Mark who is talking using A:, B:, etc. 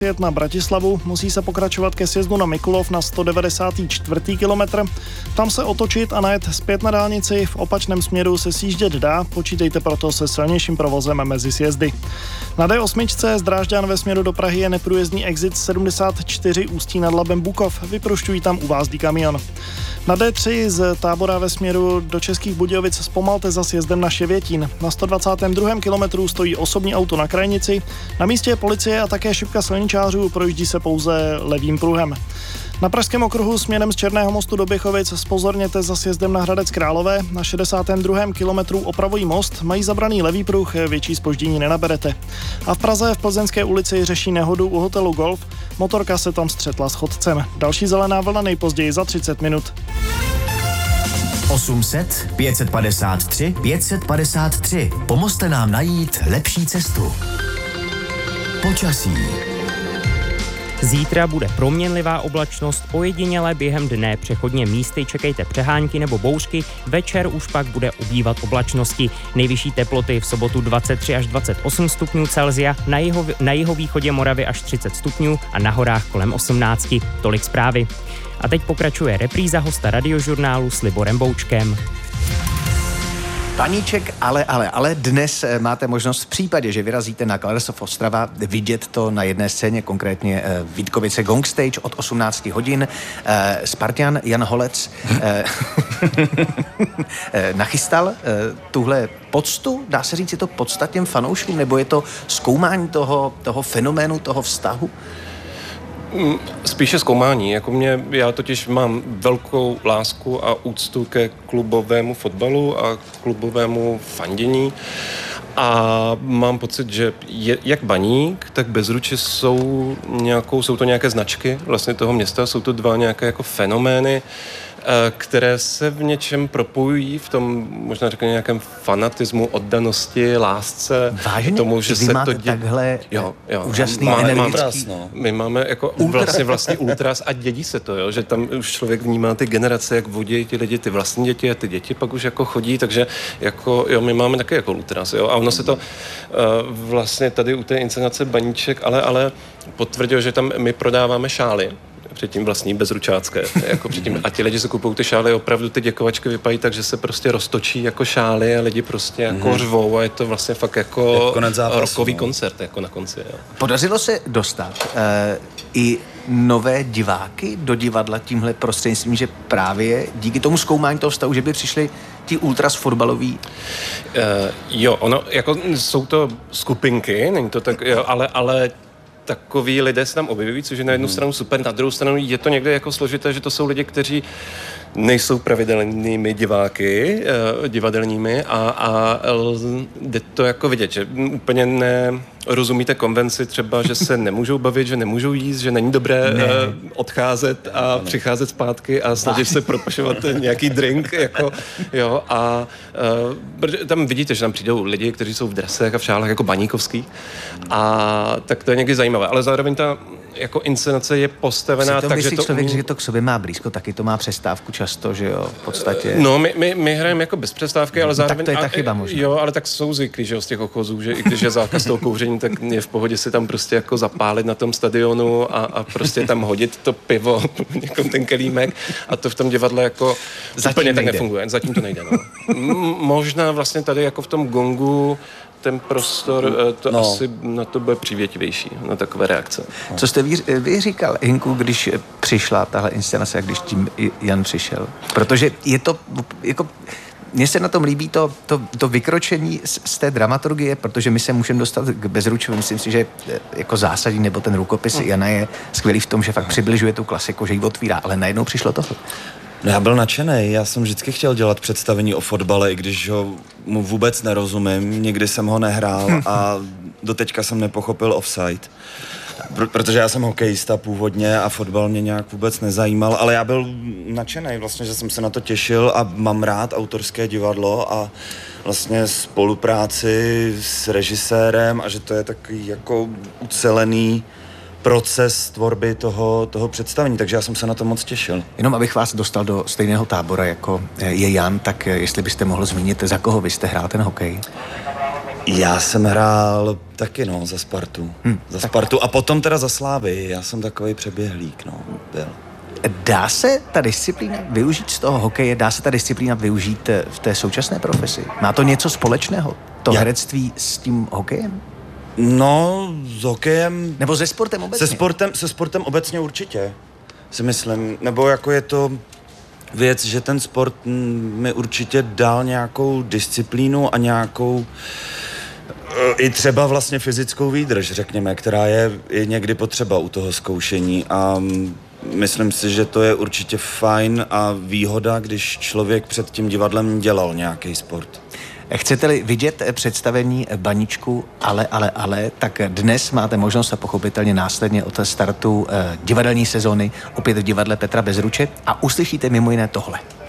A: jet na Bratislavu, musí se pokračovat ke sjezdu na Mikulov na 194. kilometr, tam se otočit a najet zpět na dálnici, v opačném směru se sjíždět dá, počítejte proto se silnějším provozem mezi sjezdy. Na D8 z Drážďan ve směru do Prahy je neprůjezdný exit 74 Ústí nad Labem Bukov, vyprošťují tam uvázdý kamion. Na D3 z Tábora ve směru do Českých Budějovic zpomalte za sjezdem na Ševětín. Na 122. kilometru stojí osobní auto na krajnici, na místě je policie a také šipka silničářů, projíždí se pouze levým pruhem. Na Pražském okruhu směrem z Černého mostu do Běchovic zpozorněte za sjezdem na Hradec Králové. Na 62. kilometru opravují most, mají zabraný levý pruh, větší zpoždění nenaberete. A v Praze v Plzeňské ulici řeší nehodu u hotelu Golf, motorka se tam střetla s chodcem. Další zelená vlna nejpozději za 30 minut.
B: 800 553 553. Pomozte nám najít lepší cestu. Počasí.
C: Zítra bude proměnlivá oblačnost, ojediněle během dne přechodně místy čekejte přehánky nebo bouřky, večer už pak bude ubývat oblačnosti. Nejvyšší teploty v sobotu 23 až 28 stupňů Celsia, na jihovýchodě Moravy až 30 stupňů a na horách kolem 18. Tolik zprávy. A teď pokračuje repríza hosta Radiožurnálu s Liborem Boučkem.
D: Paníček, ale dnes máte možnost v případě, že vyrazíte na Kladesov Ostrava, vidět to na jedné scéně, konkrétně Vítkovice Gong Stage od 18 hodin. Spartan Jan Holec nachystal tuhle poctu, dá se říct, je to podsta těm fanouškům, nebo je to zkoumání toho fenoménu, toho vztahu?
E: Spíše zkoumání. Já totiž mám velkou lásku a úctu ke klubovému fotbalu a klubovému fandění a mám pocit, že jak Baník, tak Bezruče jsou to nějaké značky vlastně toho města, jsou to dva nějaké jako fenomény, které se v něčem propojují, v tom možná řekněme nějakém fanatismu, oddanosti, lásce.
D: Vážně?
E: Tomu, že
D: vy
E: se
D: máte
E: to
D: takhle úžasný energický...
E: My máme jako vlastně ultras a dědí se to, jo? Že tam už člověk vnímá ty generace, jak vodí ti lidi, ty vlastní děti a ty děti pak už jako chodí, takže jako, jo, my máme taky jako ultras, jo? A ono se to vlastně tady u té inscenace Baníček, ale potvrdilo, že tam my prodáváme šály, předtím vlastní bezručácké. Jako předtím, a ti lidi se kupují ty šály, opravdu ty děkovačky vypadají tak, že se prostě roztočí jako šály a lidi prostě jako řvou a je to vlastně fakt jako rockový koncert jako na konci. Jo.
D: Podařilo se dostat i nové diváky do divadla tímhle prostřednictvím, že právě díky tomu zkoumání toho vztahu, že by přišli ti ultras fotbaloví?
E: Jo, ono, jako jsou to skupinky, není to tak, jo, ale takoví lidé se tam objevují, což je na jednu stranu super, na druhou stranu je to někde jako složité, že to jsou lidi, kteří nejsou pravidelnými diváky, divadelními a jde to jako vidět, že úplně nerozumíte konvenci třeba, že se nemůžou bavit, že nemůžou jíst, že není dobré odcházet a přicházet zpátky a snažit se propašovat nějaký drink, jako, jo, a tam vidíte, že tam přijdou lidi, kteří jsou v dresech a v šálách jako baníkovský a tak to je někdy zajímavé, ale zároveň ta jako inscenace je postavená tak, že to...
D: člověk, že to k sobě má blízko, taky to má přestávku často, že jo, v podstatě.
E: No, my hrajeme jako bez přestávky, ale zároveň...
D: Tak to je ta chyba možná.
E: Jo, ale tak jsou zvyklí, že jo, z těch ochozů, že i když je zákaz toho kouření, tak je v pohodě si tam prostě jako zapálit na tom stadionu a prostě tam hodit to pivo, jako ten kelímek a to v tom divadle jako úplně tak nefunguje. Zatím to nejde, no. Možná vlastně tady jako v tom Gongu ten prostor, asi na to bude přívětivější, na takové reakce.
D: Co jste vy říkal, Hinku, když přišla tahle inscenace a když tím Jan přišel? Protože je to, jako, mně se na tom líbí to vykročení z té dramaturgie, protože my se můžeme dostat k Bezručovi. Myslím si, že jako zásadní, nebo ten rukopis Jana je skvělý v tom, že fakt přibližuje tu klasiku, že ji otvírá, ale najednou přišlo tohle.
F: No já byl nadšenej, já jsem vždycky chtěl dělat představení o fotbale, i když mu vůbec nerozumím, nikdy jsem ho nehrál a doteďka jsem nepochopil offside. Protože já jsem hokejista původně a fotbal mě nějak vůbec nezajímal, ale já byl nadšenej vlastně, že jsem se na to těšil a mám rád autorské divadlo a vlastně spolupráci s režisérem a že to je takový jako ucelený proces tvorby toho představení, takže já jsem se na to moc těšil.
D: Jenom abych vás dostal do stejného tábora, jako je Jan, tak jestli byste mohl zmínit, za koho vy jste hrál ten hokej?
F: Já jsem hrál taky, za Spartu. Za Spartu a potom teda za Slávy. Já jsem takovej přeběhlík, byl.
D: Dá se ta disciplína využít z toho hokeje, dá se ta disciplína využít v té současné profesi? Má to něco společného, to herectví s tím hokejem?
F: No, s hokejem...
D: Nebo se sportem obecně?
F: Se sportem obecně určitě, si myslím. Nebo jako je to věc, že ten sport mi určitě dal nějakou disciplínu a nějakou i třeba vlastně fyzickou výdrž, řekněme, která je někdy potřeba u toho zkoušení a myslím si, že to je určitě fajn a výhoda, když člověk před tím divadlem dělal nějaký sport.
D: Chcete-li vidět představení Baničku, ale, tak dnes máte možnost a pochopitelně následně od startu divadelní sezóny opět v divadle Petra Bezruče a uslyšíte mimo jiné tohle.